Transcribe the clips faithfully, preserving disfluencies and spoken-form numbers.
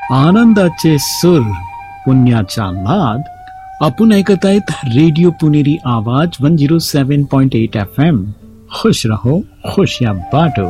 आनंदाचे सूर, पुण्याचा नाद. आपण ऐकत आहेत रेडिओ पुणेरी आवाज वन झिरो सेवन पॉइंट एट एफ एम. खुश रहो, खुशियां बांटो.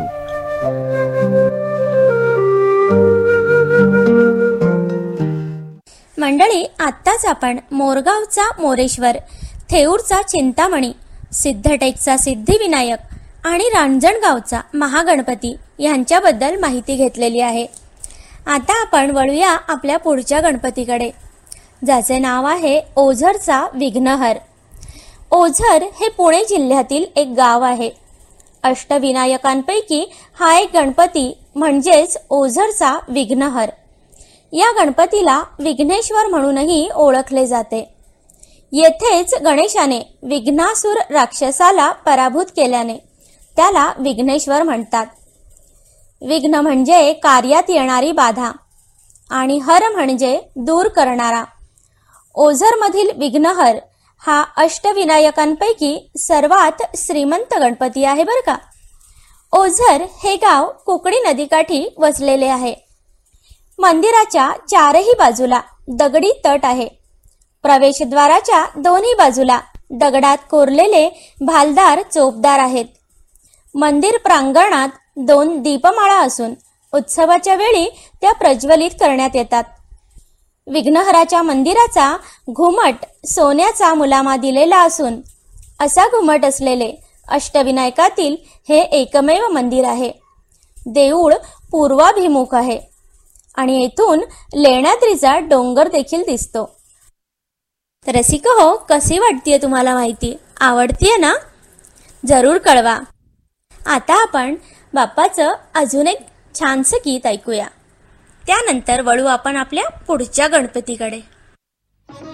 मंडळी, आत्ताच आपण मोरगावचा मोरेश्वर, थेऊरचा चिंतामणी, सिद्धटेकचा सिद्धिविनायक आणि रांजणगावचा महागणपती यांच्याबद्दल माहिती घेतलेली आहे. आता आपण वळूया आपल्या पुढच्या गणपतीकडे, ज्याचे नाव आहे ओझरचा विघ्नहर. ओझर हे पुणे जिल्ह्यातील एक गाव आहे. अष्टविनायकांपैकी हा एक गणपती म्हणजेच ओझरचा विघ्नहर. या गणपतीला विघ्नेश्वर म्हणूनही ओळखले जाते. येथेच गणेशाने विघ्नासुर राक्षसाला पराभूत केल्याने त्याला विघ्नेश्वर म्हणतात. विघ्न म्हणजे कार्यात येणारी बाधा आणि हर म्हणजे दूर करणारा. ओझरमधील विघ्नहर हा अष्टविनायकांपैकी सर्वात श्रीमंत गणपती आहे बरं का. ओझर हे गाव कुकडी नदीकाठी वसलेले आहे. मंदिराच्या चारही बाजूला दगडी तट आहे. प्रवेशद्वाराच्या दोन्ही बाजूला दगडात कोरलेले भालदार चोपदार आहेत. मंदिर प्रांगणात दोन दीपमाळा असून उत्सवाच्या वेळी त्या प्रज्वलित करण्यात येतात. विघ्नहराच्या मंदिराचा घुमट सोन्याचा मुलामा दिलेला असून असा घुमट असलेले अष्टविनायकातील हे एकमेव मंदिर आहे. देऊळ पूर्वाभिमुख आहे आणि येथून लेण्याद्रीचा डोंगर देखील दिसतो. रसिक हो, कशी वाटतेय तुम्हाला माहिती? आवडतीये ना? जरूर कळवा. आता आपण बाप्पाचं अजून एक छानसं गीत ऐकूया. त्यानंतर वळू आपण आपल्या पुढच्या गणपतीकडे.